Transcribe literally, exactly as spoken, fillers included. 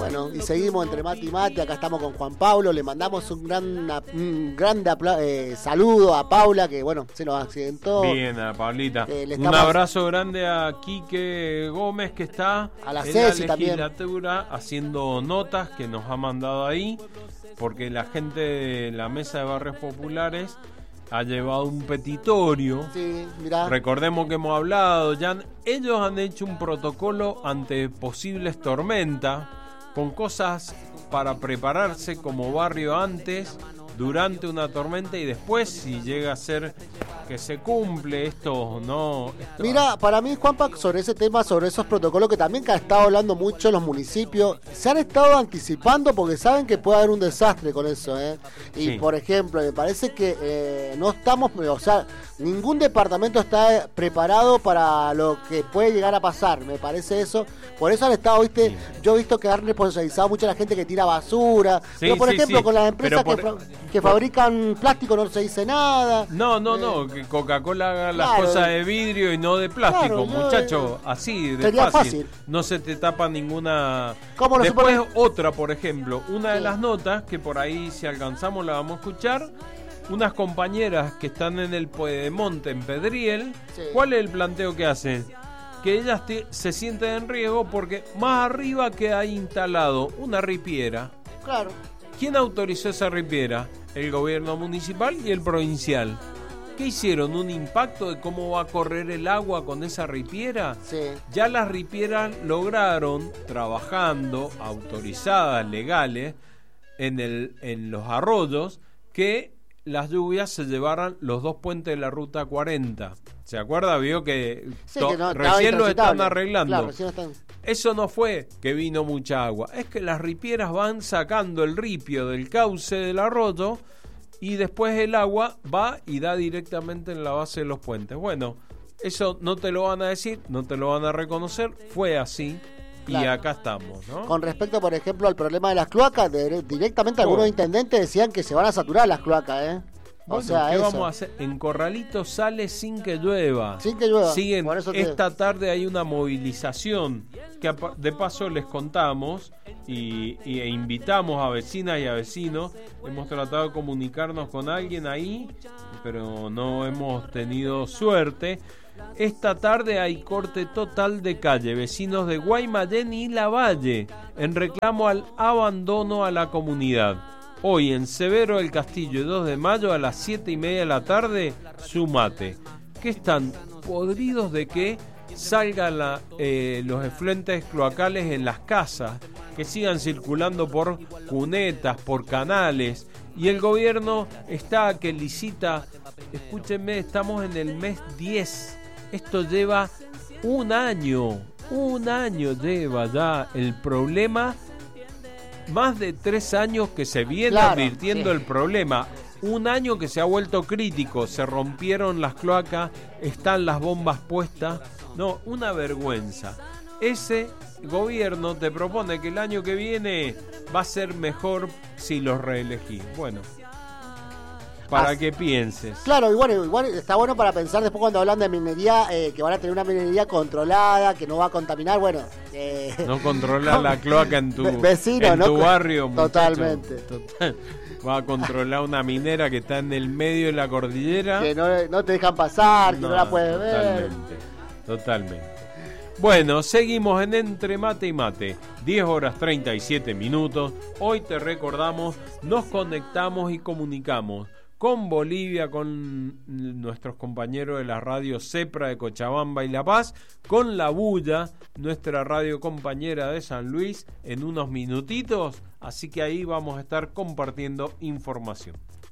Bueno, y seguimos entre mate y mate. Acá estamos con Juan Pablo. Le mandamos un gran un grande apla- eh, saludo a Paula, que bueno, se nos accidentó. Bien, a Paulita. Eh, un estamos... abrazo grande a Quique Gómez, que está a la en Ceci la también, legislatura haciendo notas que nos ha mandado ahí, porque la gente de la Mesa de Barrios Populares ha llevado un petitorio. Sí, mirá. Recordemos que hemos hablado, ya han, ellos han hecho un protocolo ante posibles tormentas, con cosas para prepararse como barrio antes, durante una tormenta y después, si llega a ser que se cumple esto, no. Esto... Mira, para mí, Juanpa, sobre ese tema, sobre esos protocolos que también que ha estado hablando mucho los municipios, se han estado anticipando porque saben que puede haber un desastre con eso, ¿eh? Y Sí. por ejemplo, me parece que eh, no estamos, o sea, ningún departamento está preparado para lo que puede llegar a pasar, me parece eso. Por eso han estado, viste, sí. Yo he visto que han responsabilizado mucho a la gente que tira basura, sí, pero por sí, ejemplo, sí. con las empresas por, que, por, que por, fabrican plástico no se dice nada. No, no, eh, no, que Coca-Cola haga las claro, cosas de vidrio y no de plástico, claro, muchacho, no, así, de fácil. fácil. No se te tapa ninguna... ¿Cómo no Después supone... otra, por ejemplo, una sí. de las notas, que por ahí si alcanzamos la vamos a escuchar, unas compañeras que están en el Puedemonte, en Pedriel, sí. ¿Cuál es el planteo que hacen? Que ellas te, se sienten en riesgo porque más arriba que hay instalado una ripiera. Claro. ¿Quién autorizó esa ripiera? El gobierno municipal y el provincial. ¿Qué hicieron? ¿Un impacto de cómo va a correr el agua con esa ripiera? Sí. Ya las ripieras lograron, trabajando, autorizadas, legales, en, el, en los arroyos, que las lluvias se llevaran los dos puentes de la ruta cuarenta. ¿Se acuerda? Vio que, sí, to- que no, recién lo están arreglando. Claro, recién están... Eso no fue que vino mucha agua, es que las ripieras van sacando el ripio del cauce del arroyo y después el agua va y da directamente en la base de los puentes. Bueno, eso no te lo van a decir, no te lo van a reconocer, fue así. Claro. Y acá estamos, ¿no? Con respecto, por ejemplo, al problema de las cloacas, de, directamente oh. algunos intendentes decían que se van a saturar las cloacas, ¿eh? O bueno, sea, ¿qué eso. vamos a hacer? En Corralito sale sin que llueva. Sin que llueva. Siguen, por eso te... esta tarde hay una movilización que de paso les contamos y, y e invitamos a vecinas y a vecinos. Hemos tratado de comunicarnos con alguien ahí, pero no hemos tenido suerte. Esta tarde hay corte total de calle, vecinos de Guaymallén y Lavalle, en reclamo al abandono a la comunidad. Hoy en Severo del Castillo y dos de mayo a las siete y media de la tarde, sumate. ¿Qué están podridos de que salgan la, eh, los efluentes cloacales en las casas, que sigan circulando por cunetas, por canales? Y el gobierno está que licita, escúchenme, estamos en el mes diez. Esto lleva un año, un año lleva ya el problema, más de tres años que se viene claro, advirtiendo sí. el problema, un año que se ha vuelto crítico, se rompieron las cloacas, están las bombas puestas, no, una vergüenza. Ese gobierno te propone que el año que viene va a ser mejor si los reelegís. Bueno, para ah, que pienses. Claro, igual, igual está bueno para pensar después cuando hablan de minería, eh, que van a tener una minería controlada, que no va a contaminar, bueno. Eh, no controlar la cloaca en tu, vecino, en no, tu barrio. Totalmente. Total, va a controlar una minera que está en el medio de la cordillera. Que no, no te dejan pasar, que no, no la puedes ver. Totalmente, totalmente. Bueno, seguimos en Entre Mate y Mate, diez horas treinta y siete minutos. Hoy te recordamos, nos conectamos y comunicamos con Bolivia, con nuestros compañeros de la radio Cepra de Cochabamba y La Paz, con La Bulla, nuestra radio compañera de San Luis, en unos minutitos, así que ahí vamos a estar compartiendo información.